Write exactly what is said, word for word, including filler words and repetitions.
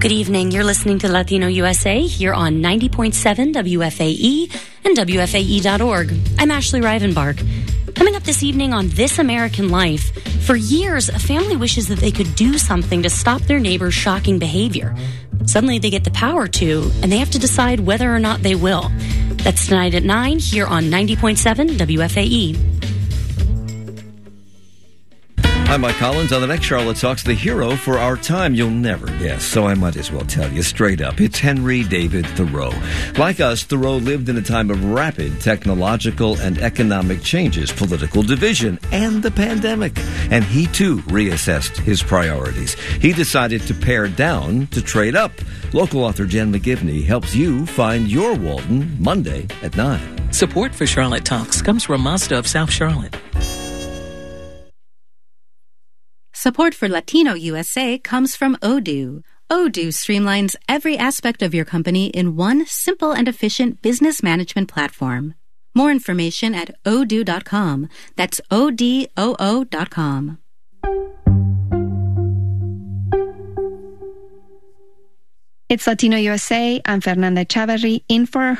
Good evening. You're listening to Latino U S A here on ninety point seven W F A E and W F A E dot org. I'm Ashley Rivenbark. Coming up this evening on This American Life, for years, a family wishes that they could do something to stop their neighbor's shocking behavior. Suddenly they get the power to, and they have to decide whether or not they will. That's tonight at nine here on ninety point seven W F A E. I'm Mike Collins. On the next Charlotte Talks, the hero for our time you'll never guess, so I might as well tell you straight up. It's Henry David Thoreau. Like us, Thoreau lived in a time of rapid technological and economic changes, political division, and the pandemic. And he, too, reassessed his priorities. He decided to pare down to trade up. Local author Jen McGivney helps you find your Walden Monday at nine. Support for Charlotte Talks comes from Mazda of South Charlotte. Support for Latino U S A comes from Odoo. Odoo streamlines every aspect of your company in one simple and efficient business management platform. More information at odoo dot com. That's O D O O dot com. It's Latino U S A. I'm Fernanda Chavarri, in for